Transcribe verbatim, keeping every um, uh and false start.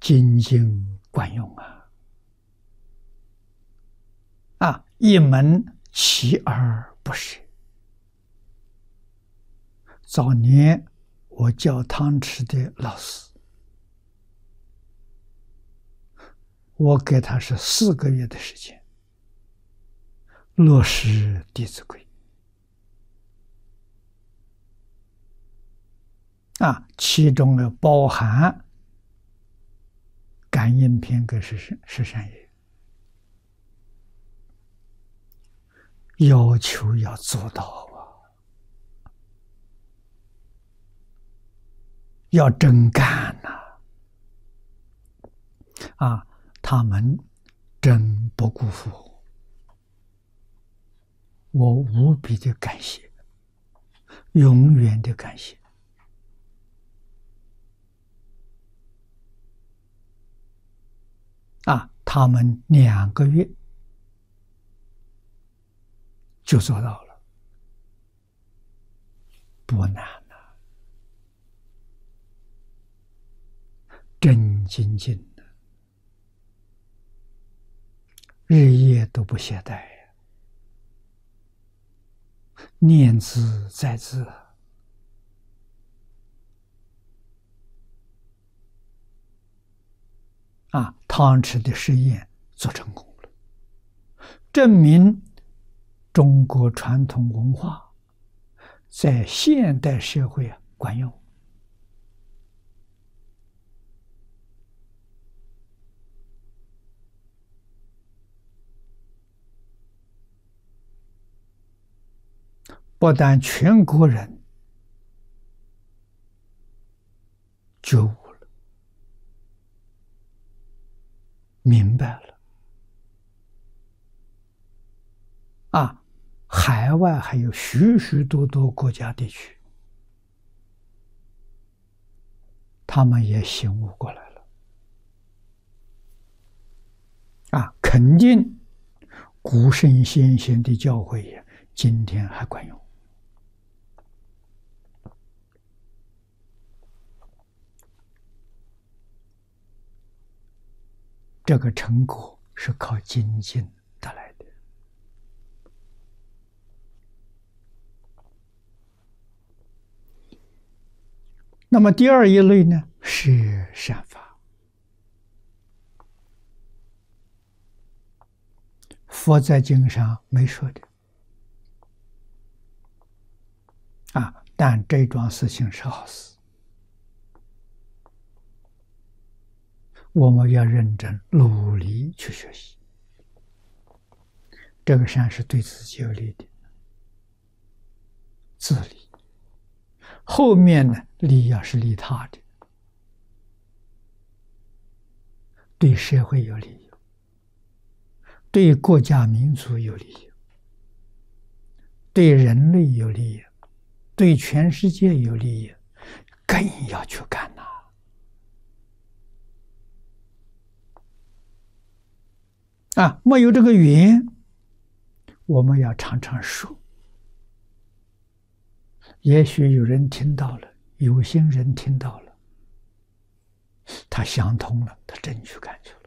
精进惯用啊！啊，一门锲而不舍。早年我教汤池的老师，我给他是四个月的时间，落实《弟子规》啊，其中呢包含感应篇跟十十善业，要求要做到啊，要真干呐！啊，他们真不辜负我，我无比的感谢，永远的感谢。啊，他们两个月就做到了，不难了，真精进的，日夜都不懈怠呀，念兹在兹。啊，汤池的实验做成功了，证明中国传统文化在现代社会啊管用。不但全国人觉悟了，明白了，啊，海外还有许许多多国家地区，他们也醒悟过来了，啊，肯定古圣先贤的教诲也今天还管用。这个成果是靠精进得来的。那么第二一类呢，是善法。佛在经上没说的啊，但这桩事情是好事。我们要认真努力去学习，这个善是对自己有利的，自利。后面呢，利要是利他的，对社会有利，对国家民族有利，对人类有利，对全世界有利，更要去干呐。啊，没有这个缘，我们要常常说。也许有人听到了，有心人听到了，他想通了，他真去干去了。